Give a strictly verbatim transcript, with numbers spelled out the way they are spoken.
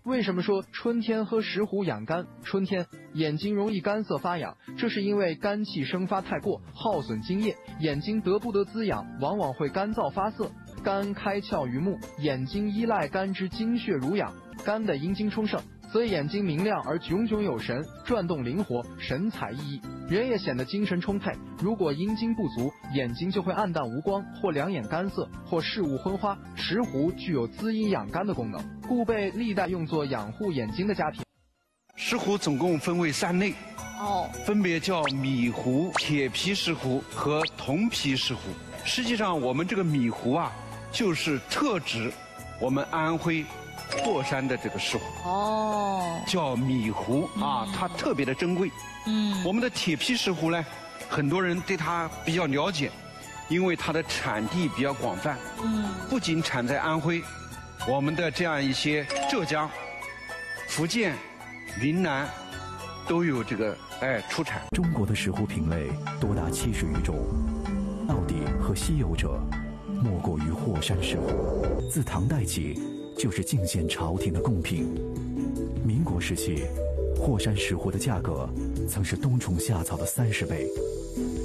为什么说春天喝石斛养肝？春天眼睛容易干涩发痒，这是因为肝气生发太过，耗损津液，眼睛得不得滋养，往往会干燥发涩。肝开窍于目，眼睛依赖肝之精血濡养，肝的阴精充盛，所以眼睛明亮而炯炯有神，转动灵活，神采奕奕，人也显得精神充沛。如果阴精不足，眼睛就会暗淡无光，或两眼干涩，或视物昏花。石斛具有滋阴养肝的功能，故被历代用作养护眼睛的佳品。 石斛总共分为三类， 哦， 分别叫米斛、铁皮石斛和铜皮石斛。实际上，我们这个米斛啊，就是特指我们安徽霍山的这个石斛。 哦， 叫米斛啊，它特别的珍贵。 嗯， 我们的铁皮石斛呢，很多人对它比较了解，因为它的产地比较广泛。 嗯， 不仅产在安徽，我们的这样一些浙江、福建、云南都有这个哎出产。 中国的石斛品类多达七十余种，到底和稀有者莫过于霍山石斛。自唐代起就是进献朝廷的贡品。民国时期，霍山石斛的价格曾是冬虫夏草的三十倍。